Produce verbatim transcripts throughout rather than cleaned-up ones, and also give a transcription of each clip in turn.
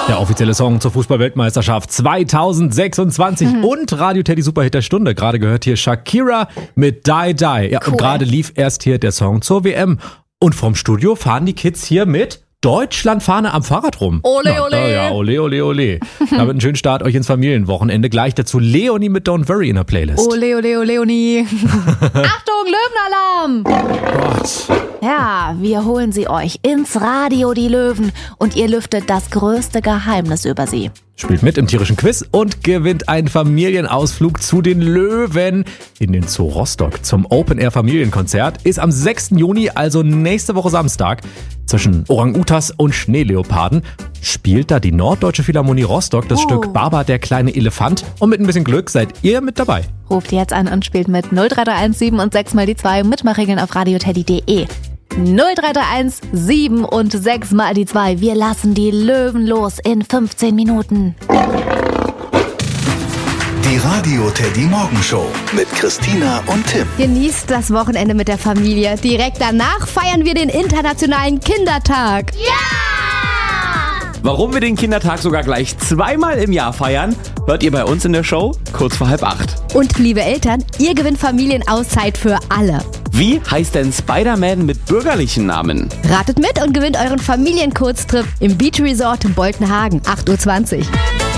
Der offizielle Song zur Fußball-Weltmeisterschaft zwanzig sechsundzwanzig mhm. und Radio Teddy Superhit der Stunde. Gerade gehört hier Shakira mit Die Die. Ja, cool. Und gerade lief erst hier der Song zur W M. Und vom Studio fahren die Kids hier mit Deutschlandfahne am Fahrrad rum. Ole, Na, ole. Da, ja, ole, ole, ole. Damit einen schönen Start euch ins Familienwochenende. Gleich dazu Leonie mit Don't Worry in der Playlist. Ole, ole, ole, Leonie. Achtung, Löwenalarm! Gott. Ja, wir holen sie euch ins Radio, die Löwen. Und ihr lüftet das größte Geheimnis über sie. Spielt mit im tierischen Quiz und gewinnt einen Familienausflug zu den Löwen in den Zoo Rostock zum Open-Air-Familienkonzert. Ist am sechsten Juni, also nächste Woche Samstag, zwischen Orang-Utas und Schneeleoparden. Spielt da die Norddeutsche Philharmonie Rostock das oh. Stück Baba, der kleine Elefant. Und mit ein bisschen Glück seid ihr mit dabei. Ruft jetzt an und spielt mit null drei drei eins sieben und sechs mal die zwei. Mitmachregeln auf radioteddy punkt de. null drei drei eins sieben und sechs mal die zwei. Wir lassen die Löwen los in fünfzehn Minuten. Die Radio Teddy Morgenshow mit Christina und Tim. Genießt das Wochenende mit der Familie. Direkt danach feiern wir den Internationalen Kindertag. Ja! Warum wir den Kindertag sogar gleich zweimal im Jahr feiern, hört ihr bei uns in der Show kurz vor halb acht. Und liebe Eltern, ihr gewinnt Familienauszeit für alle. Wie heißt denn Spider-Man mit bürgerlichen Namen? Ratet mit und gewinnt euren Familienkurztrip im Beach Resort in Boltenhagen. acht Uhr zwanzig.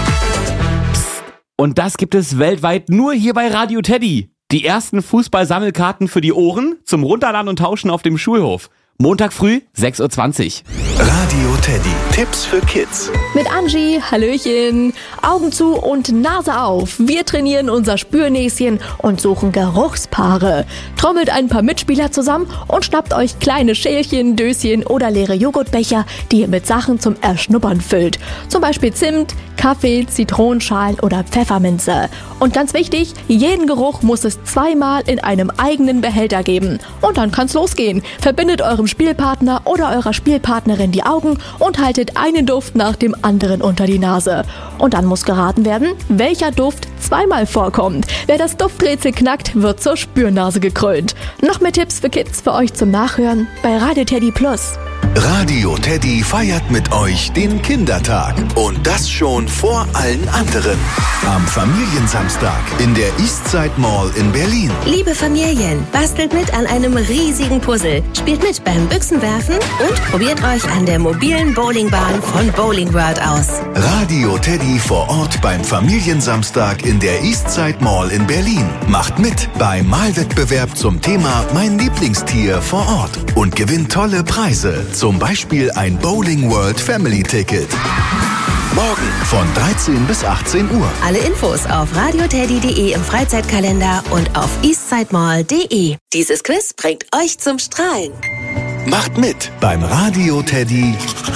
Und das gibt es weltweit nur hier bei Radio Teddy. Die ersten Fußball-Sammelkarten für die Ohren zum Runterladen und Tauschen auf dem Schulhof. Montag früh, sechs Uhr zwanzig. Radio Teddy. Tipps für Kids. Mit Angie, Hallöchen. Augen zu und Nase auf. Wir trainieren unser Spürnäschen und suchen Geruchspaare. Trommelt ein paar Mitspieler zusammen und schnappt euch kleine Schälchen, Döschen oder leere Joghurtbecher, die ihr mit Sachen zum Erschnuppern füllt. Zum Beispiel Zimt, Kaffee, Zitronenschal oder Pfefferminze. Und ganz wichtig, jeden Geruch muss es zweimal in einem eigenen Behälter geben. Und dann kann's losgehen. Verbindet eurem Spielpartner oder eurer Spielpartnerin die Augen und haltet einen Duft nach dem anderen unter die Nase. Und dann muss geraten werden, welcher Duft zweimal vorkommt. Wer das Dufträtsel knackt, wird zur Spürnase gekrönt. Noch mehr Tipps für Kids für euch zum Nachhören bei Radio Teddy Plus. Radio Teddy feiert mit euch den Kindertag. Und das schon vor allen anderen. Am Familiensamstag in der Eastside Mall in Berlin. Liebe Familien, bastelt mit an einem riesigen Puzzle, spielt mit beim Büchsenwerfen und probiert euch an der mobilen Bowlingbahn von Bowling World aus. Radio Teddy vor Ort beim Familiensamstag in der Eastside Mall in Berlin. Macht mit beim Malwettbewerb zum Thema Mein Lieblingstier vor Ort und gewinnt tolle Preise. Zum Beispiel ein Bowling World Family Ticket. Morgen von dreizehn bis achtzehn Uhr. Alle Infos auf radioteddy punkt de im Freizeitkalender und auf eastsidemall punkt de. Dieses Quiz bringt euch zum Strahlen. Macht mit beim Radio Teddy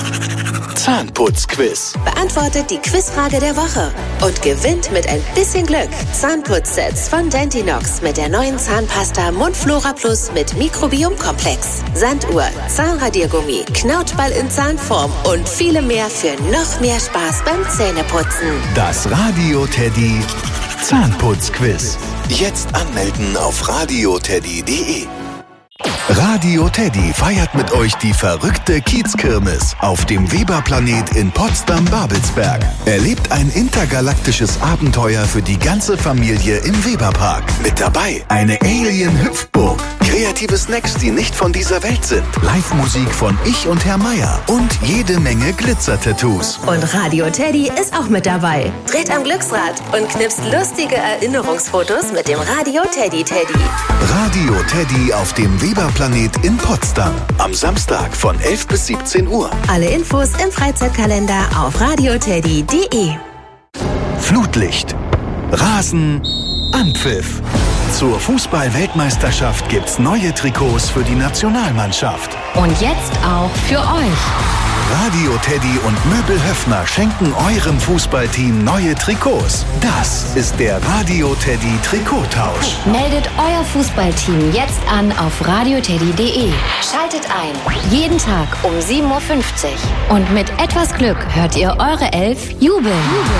Zahnputzquiz. Beantwortet die Quizfrage der Woche und gewinnt mit ein bisschen Glück Zahnputzsets von Dentinox mit der neuen Zahnpasta Mundflora Plus mit Mikrobiomkomplex, Sanduhr, Zahnradiergummi, Knautschball in Zahnform und viele mehr für noch mehr Spaß beim Zähneputzen. Das Radio Teddy Zahnputzquiz. Jetzt anmelden auf radioteddy punkt de. Radio Teddy feiert mit euch die verrückte Kiezkirmes auf dem Weberplanet in Potsdam-Babelsberg. Erlebt ein intergalaktisches Abenteuer für die ganze Familie im Weberpark. Mit dabei eine Alien-Hüpfburg, kreative Snacks, die nicht von dieser Welt sind, Live-Musik von Ich und Herr Meier und jede Menge Glitzer-Tattoos. Und Radio Teddy ist auch mit dabei. Dreht am Glücksrad und knipst lustige Erinnerungsfotos mit dem Radio Teddy Teddy. Radio Teddy auf dem Weberplanet in Potsdam. Am Samstag von elf bis siebzehn Uhr. Alle Infos im Freizeitkalender auf radioteddy punkt de. Flutlicht. Rasen. Anpfiff. Zur Fußball-Weltmeisterschaft gibt's neue Trikots für die Nationalmannschaft. Und jetzt auch für euch. Radio Teddy und Möbel Höffner schenken eurem Fußballteam neue Trikots. Das ist der Radio Teddy Trikottausch. Meldet euer Fußballteam jetzt an auf radioteddy punkt de. Schaltet ein. Jeden Tag um sieben Uhr fünfzig. Und mit etwas Glück hört ihr eure Elf jubeln.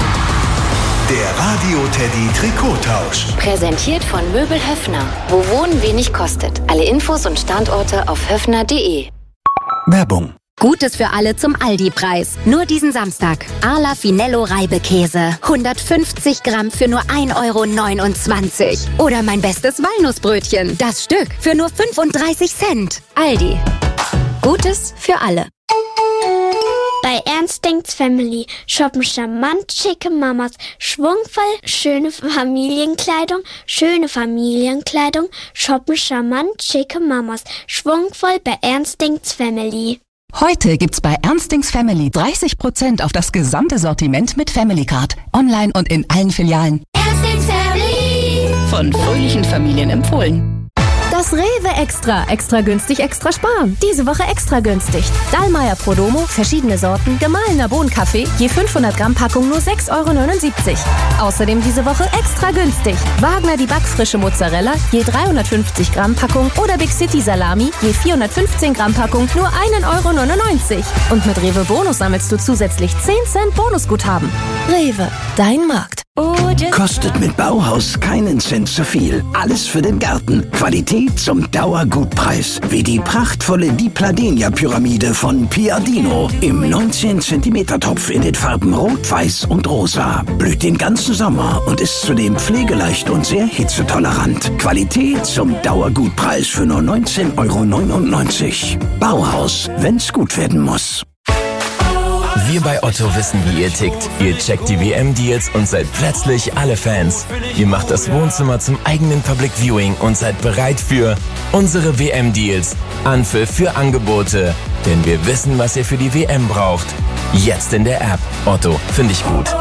Der Radio Teddy Trikottausch. Präsentiert von Möbel Höffner. Wo Wohnen wenig kostet. Alle Infos und Standorte auf höffner punkt de. Werbung. Gutes für alle zum Aldi-Preis. Nur diesen Samstag. Arla Finello Reibekäse. hundertfünfzig Gramm für nur ein Euro neunundzwanzig. Oder mein bestes Walnussbrötchen. Das Stück für nur fünfunddreißig Cent. Aldi. Gutes für alle. Bei Ernst denkt's Family shoppen charmant schicke Mamas, schwungvoll schöne Familienkleidung, schöne Familienkleidung, shoppen charmant schicke Mamas, schwungvoll bei Ernst denkt's Family. Heute gibt's bei Ernstings Family dreißig Prozent auf das gesamte Sortiment mit Family Card. Online und in allen Filialen. Ernstings Family. Von fröhlichen Familien empfohlen. Das Rewe Extra. Extra günstig, extra sparen. Diese Woche extra günstig. Dallmayr Prodomo, verschiedene Sorten, gemahlener Bohnenkaffee, je fünfhundert Gramm Packung nur sechs Euro neunundsiebzig. Außerdem diese Woche extra günstig. Wagner die backfrische Mozzarella, je dreihundertfünfzig Gramm Packung oder Big City Salami, je vierhundertfünfzehn Gramm Packung nur ein Euro neunundneunzig. Und mit Rewe Bonus sammelst du zusätzlich zehn Cent Bonusguthaben. Rewe, dein Markt. Kostet mit Bauhaus keinen Cent zu viel. Alles für den Garten. Qualität zum Dauergutpreis. Wie die prachtvolle Dipladenia-Pyramide von Piadino. Im neunzehn Zentimeter Topf in den Farben Rot, Weiß und Rosa. Blüht den ganzen Sommer und ist zudem pflegeleicht und sehr hitzetolerant. Qualität zum Dauergutpreis für nur neunzehn Euro neunundneunzig. Bauhaus, wenn's gut werden muss. Wir bei Otto wissen, wie ihr tickt. Ihr checkt die W M-Deals und seid plötzlich alle Fans. Ihr macht das Wohnzimmer zum eigenen Public Viewing und seid bereit für unsere W M-Deals. Anpfiff für Angebote. Denn wir wissen, was ihr für die W M braucht. Jetzt in der App. Otto, finde ich gut.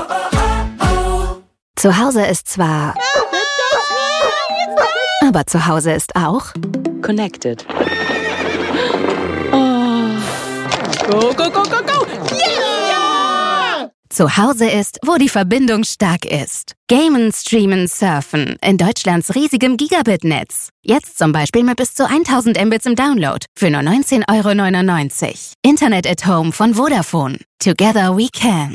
Zu Hause ist zwar... Aber zu Hause ist auch... Connected. Go, go, go, go, go! Yeah! Zu Hause ist, wo die Verbindung stark ist. Gamen, streamen, surfen in Deutschlands riesigem Gigabit-Netz. Jetzt zum Beispiel mit bis zu tausend Mbits im Download für nur neunzehn Euro neunundneunzig. Internet at Home von Vodafone. Together we can.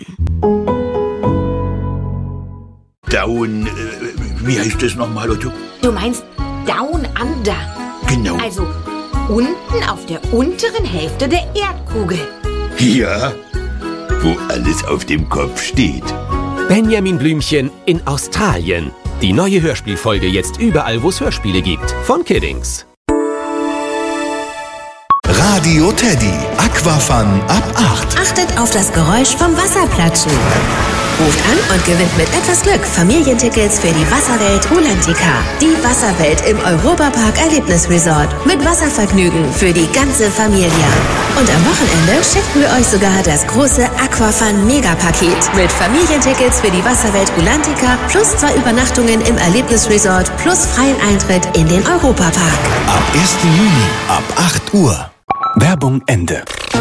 Down, äh, wie heißt das nochmal, Otto? Du meinst Down Under. Genau. Also unten auf der unteren Hälfte der Erdkugel. Ja, wo alles auf dem Kopf steht. Benjamin Blümchen in Australien. Die neue Hörspielfolge jetzt überall, wo es Hörspiele gibt. Von Kiddings. Radio Teddy. Aquafun ab acht. Achtet auf das Geräusch vom Wasserplatschen. Ruft an und gewinnt mit etwas Glück Familientickets für die Wasserwelt Rulantica. Die Wasserwelt im Europapark Erlebnisresort. Mit Wasservergnügen für die ganze Familie. Und am Wochenende schicken wir euch sogar das große Aquafun Megapaket. Mit Familientickets für die Wasserwelt Rulantica plus zwei Übernachtungen im Erlebnisresort plus freien Eintritt in den Europapark. Ab ersten Juni ab acht Uhr. Werbung Ende.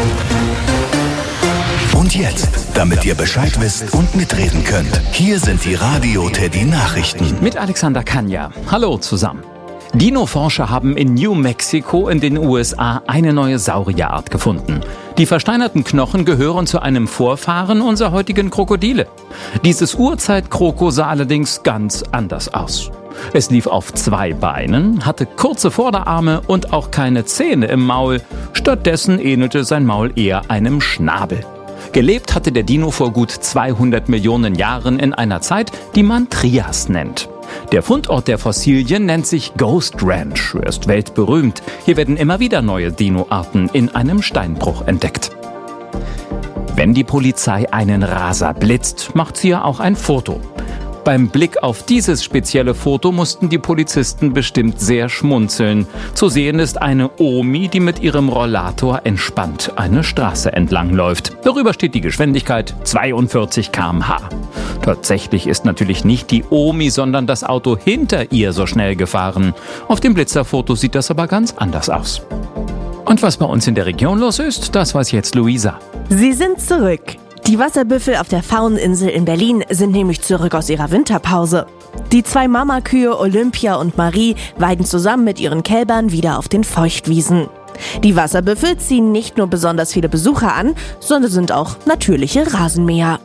Und jetzt, damit ihr Bescheid wisst und mitreden könnt, hier sind die Radio Teddy Nachrichten. Mit Alexander Kanja. Hallo zusammen. Dino-Forscher haben in New Mexico in den U S A eine neue Saurierart gefunden. Die versteinerten Knochen gehören zu einem Vorfahren unserer heutigen Krokodile. Dieses Urzeitkroko sah allerdings ganz anders aus. Es lief auf zwei Beinen, hatte kurze Vorderarme und auch keine Zähne im Maul. Stattdessen ähnelte sein Maul eher einem Schnabel. Gelebt hatte der Dino vor gut zweihundert Millionen Jahren in einer Zeit, die man Trias nennt. Der Fundort der Fossilien nennt sich Ghost Ranch. Er ist weltberühmt. Hier werden immer wieder neue Dinoarten in einem Steinbruch entdeckt. Wenn die Polizei einen Raser blitzt, macht sie ja auch ein Foto. Beim Blick auf dieses spezielle Foto mussten die Polizisten bestimmt sehr schmunzeln. Zu sehen ist eine Omi, die mit ihrem Rollator entspannt eine Straße entlang läuft. Darüber steht die Geschwindigkeit zweiundvierzig Kilometer pro Stunde. Tatsächlich ist natürlich nicht die Omi, sondern das Auto hinter ihr so schnell gefahren. Auf dem Blitzerfoto sieht das aber ganz anders aus. Und was bei uns in der Region los ist, das weiß jetzt Luisa. Sie sind zurück. Die Wasserbüffel auf der Fauneninsel in Berlin sind nämlich zurück aus ihrer Winterpause. Die zwei Mamakühe Olympia und Marie weiden zusammen mit ihren Kälbern wieder auf den Feuchtwiesen. Die Wasserbüffel ziehen nicht nur besonders viele Besucher an, sondern sind auch natürliche Rasenmäher.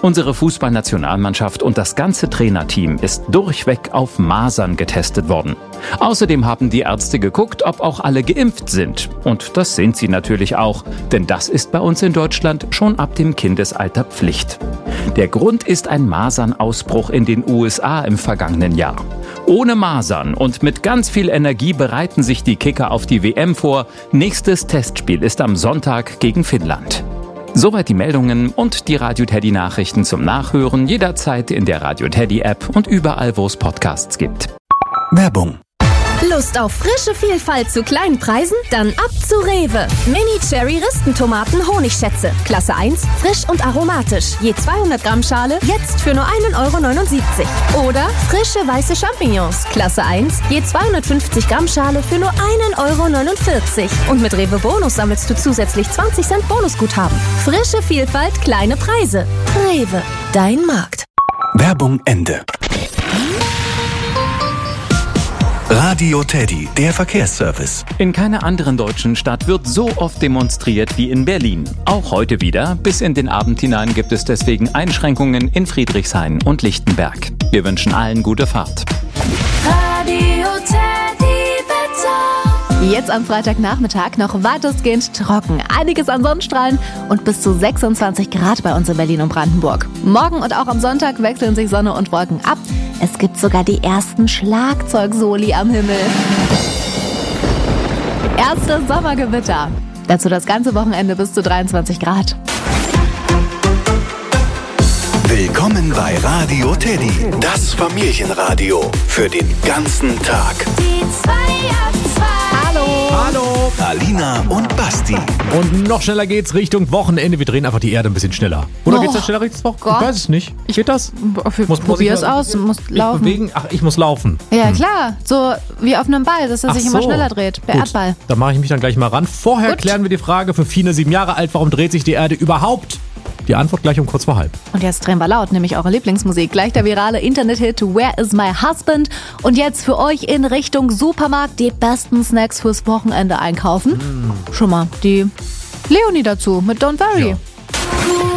Unsere Fußballnationalmannschaft und das ganze Trainerteam ist durchweg auf Masern getestet worden. Außerdem haben die Ärzte geguckt, ob auch alle geimpft sind. Und das sind sie natürlich auch, denn das ist bei uns in Deutschland schon ab dem Kindesalter Pflicht. Der Grund ist ein Masernausbruch in den U S A im vergangenen Jahr. Ohne Masern und mit ganz viel Energie bereiten sich die Kicker auf die W M vor. Nächstes Testspiel ist am Sonntag gegen Finnland. Soweit die Meldungen und die Radio Teddy Nachrichten zum Nachhören jederzeit in der Radio Teddy App und überall, wo es Podcasts gibt. Werbung. Lust auf frische Vielfalt zu kleinen Preisen? Dann ab zu Rewe. Mini Cherry Ristentomaten Honigschätze. Klasse eins, frisch und aromatisch. Je zweihundert Gramm Schale, jetzt für nur einen Euro neunundsiebzig. Oder frische weiße Champignons. Klasse eins, je zweihundertfünfzig Gramm Schale für nur einen Euro neunundvierzig. Und mit Rewe Bonus sammelst du zusätzlich zwanzig Cent Bonusguthaben. Frische Vielfalt, kleine Preise. Rewe, dein Markt. Werbung Ende. Radio Teddy, der Verkehrsservice. In keiner anderen deutschen Stadt wird so oft demonstriert wie in Berlin. Auch heute wieder. Bis in den Abend hinein gibt es deswegen Einschränkungen in Friedrichshain und Lichtenberg. Wir wünschen allen gute Fahrt. Radio Teddy Wetter. Jetzt am Freitagnachmittag noch weitestgehend trocken. Einiges an Sonnenstrahlen und bis zu sechsundzwanzig Grad bei uns in Berlin und Brandenburg. Morgen und auch am Sonntag wechseln sich Sonne und Wolken ab. Es gibt sogar die ersten Schlagzeugsoli am Himmel. Erste Sommergewitter. Dazu das ganze Wochenende bis zu dreiundzwanzig Grad. Willkommen bei Radio Teddy, das Familienradio für den ganzen Tag. Die zwei ab zwei. Hallo. Hallo. Alina und Basti. Und noch schneller geht's Richtung Wochenende. Wir drehen einfach die Erde ein bisschen schneller. Oder Oh, geht's dann schneller Richtung Wochenende? Ich weiß es nicht. Geht das? Muss, probier's aus, du musst mich laufen. bewegen? Ach, ich muss laufen. Ja, klar. So wie auf einem Ball, dass er Ach sich immer so. schneller dreht. Der Gut, Erdball. da mache ich mich dann gleich mal ran. Vorher Gut. klären wir die Frage für Fine, sieben Jahre alt. Warum dreht sich die Erde überhaupt? Die Antwort gleich um kurz vor halb. Und jetzt drehen wir laut, nämlich eure Lieblingsmusik. Gleich der virale Internet-Hit Where is my husband? Und jetzt für euch in Richtung Supermarkt die besten Snacks fürs Wochenende einkaufen. Schon mal die Leonie dazu mit Don't Worry. Ja.